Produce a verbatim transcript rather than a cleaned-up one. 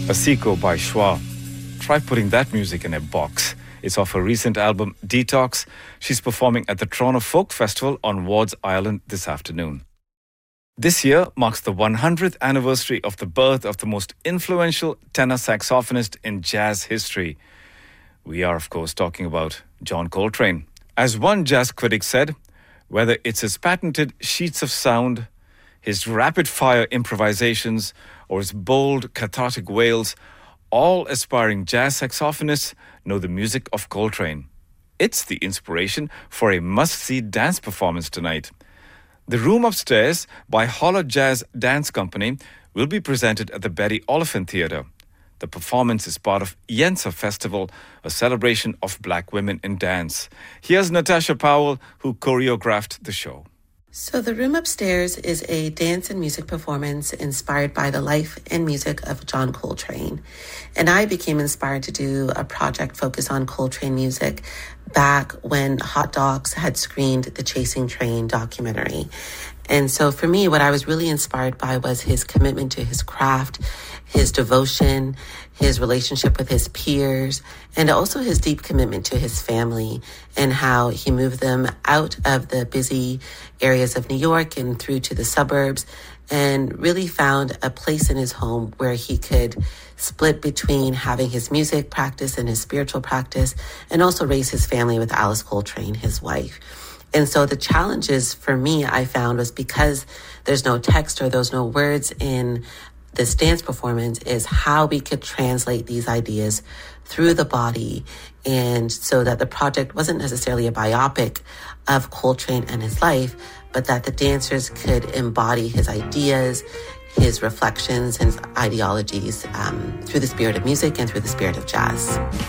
Asiko by Schwa. Try putting that music in a box. It's off her recent album, Detox. She's performing at the Toronto Folk Festival on Wards Island this afternoon. This year marks the one hundredth anniversary of the birth of the most influential tenor saxophonist in jazz history. We are, of course, talking about John Coltrane. As one jazz critic said, whether it's his patented sheets of sound, his rapid-fire improvisations, or his bold, cathartic wails, all aspiring jazz saxophonists know the music of Coltrane. It's the inspiration for a must-see dance performance tonight. The Room Upstairs by Holler Jazz Dance Company will be presented at the Betty Oliphant Theatre. The performance is part of Yensa Festival, a celebration of black women in dance. Here's Natasha Powell, who choreographed the show. So The Room Upstairs is a dance and music performance inspired by the life and music of John Coltrane. And I became inspired to do a project focused on Coltrane music back when Hot Docs had screened the Chasing Trane documentary. And so for me, what I was really inspired by was his commitment to his craft, his devotion, his relationship with his peers, and also his deep commitment to his family and how he moved them out of the busy areas of New York and through to the suburbs and really found a place in his home where he could split between having his music practice and his spiritual practice and also raise his family with Alice Coltrane, his wife. And so the challenges for me, I found, was because there's no text or there's no words in this dance performance, is how we could translate these ideas through the body, and so that the project wasn't necessarily a biopic of Coltrane and his life, but that the dancers could embody his ideas, his reflections, and his ideologies um, through the spirit of music and through the spirit of jazz.